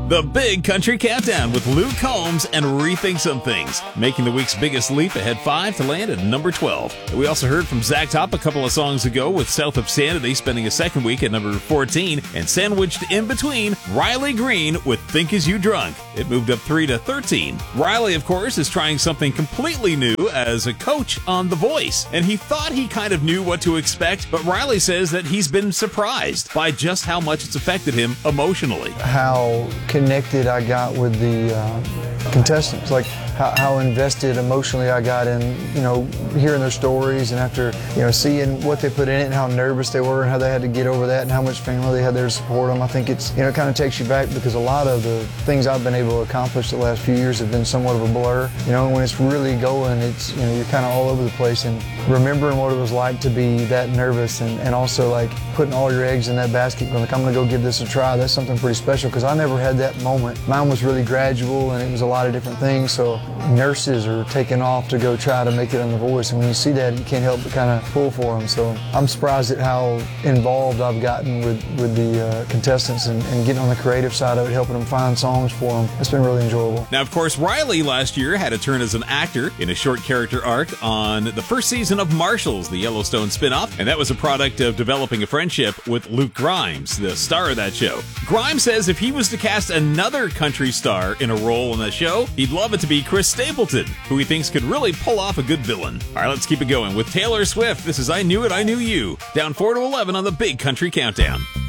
The Big Country Countdown with Luke Combs and Rethink Some Things, making the week's biggest leap ahead 5 to land at number 12. We also heard from Zach Top a couple of songs ago with South of Sanity spending a second week at number 14, and sandwiched in between, Riley Green with Think Is You Drunk. It moved up 3 to 13. Riley, of course, is trying something completely new as a coach on The Voice, and he thought he kind of knew what to expect, but Riley says that he's been surprised by just how much it's affected him emotionally. How connected I got with the contestants, like how invested emotionally I got in, hearing their stories, and after, seeing what they put in it and how nervous they were and how they had to get over that and how much family they had there to support them. I think it's, it kind of takes you back, because a lot of the things I've been able to accomplish the last few years have been somewhat of a blur. When it's really going, it's, you're kind of all over the place, and remembering what it was like to be that nervous, and also like putting all your eggs in that basket, going like, I'm going to go give this a try. That's something pretty special, because I never had that moment. Mine was really gradual, and it was a lot of different things. So nurses are taking off to go try to make it on The Voice, and when you see that, you can't help but kind of pull for them. So I'm surprised at how involved I've gotten with the contestants, and getting on the creative side of it, helping them find songs for them. It's been really enjoyable. Now, of course, Riley last year had a turn as an actor in a short character arc on the first season of Marshals, the Yellowstone spinoff, and that was a product of developing a friendship with Luke Grimes, the star of that show. Grimes says if he was to cast another country star in a role in that show, he'd love it to be Chris Stapleton, who he thinks could really pull off a good villain. All right, let's keep it going with Taylor Swift. This is I Knew It, I Knew You, down 4 to 11 on the Big Country Countdown.